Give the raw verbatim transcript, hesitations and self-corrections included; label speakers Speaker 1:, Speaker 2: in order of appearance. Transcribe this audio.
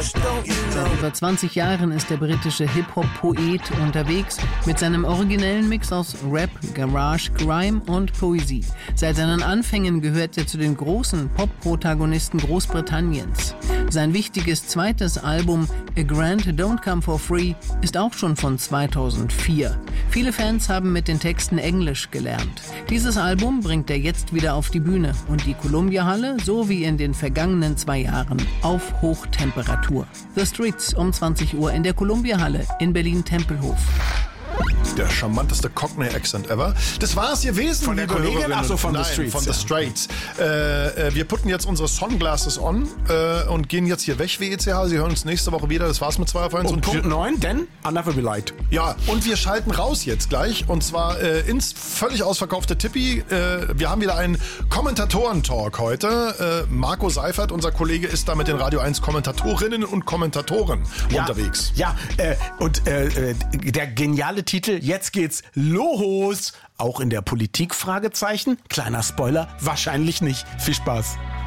Speaker 1: Seit über zwanzig Jahren ist der britische Hip-Hop-Poet unterwegs mit seinem originellen Mix aus Rap, Garage, Grime und Poesie. Seit seinen Anfängen gehört er zu den großen Pop-Protagonisten Großbritanniens. Sein wichtiges zweites Album A Grant Don't Come For Free ist auch schon von zweitausendvier. Viele Fans haben mit den Texten Englisch gelernt. Dieses Album bringt er jetzt wieder auf die Bühne und die Columbia-Halle, so wie in den vergangenen zwei Jahren, auf Hochtemperatur. The Streets um zwanzig Uhr in der Columbia-Halle in Berlin-Tempelhof.
Speaker 2: Der charmanteste Cockney-Accent ever. Das war es gewesen.
Speaker 3: Von der Kollegin? Ach so, von
Speaker 2: Nein,
Speaker 3: The Streets.
Speaker 2: von
Speaker 3: ja.
Speaker 2: The Straits. Äh, äh, wir putten jetzt unsere Sunglasses on äh, und gehen jetzt hier weg, W E C H. Sie hören uns nächste Woche wieder. Das war's mit zwei auf eins.
Speaker 3: Um
Speaker 2: und
Speaker 3: Punkt neun, denn I never be light.
Speaker 2: Ja, und wir schalten raus jetzt gleich. Und zwar äh, ins völlig ausverkaufte Tippi. Äh, wir haben wieder einen Kommentatoren-Talk heute. Äh, Marco Seifert, unser Kollege, ist da mit den Radio eins Kommentatorinnen und Kommentatoren
Speaker 3: ja,
Speaker 2: unterwegs.
Speaker 3: Ja, äh, und äh, der geniale Titel, jetzt geht's los. Auch in der Politik, Fragezeichen. Kleiner Spoiler, wahrscheinlich nicht. Viel Spaß.